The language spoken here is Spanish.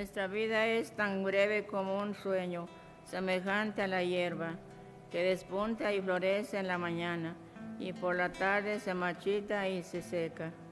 Nuestra vida es tan breve como un sueño, semejante a la hierba, que despunta y florece en la mañana, y por la tarde se marchita y se seca.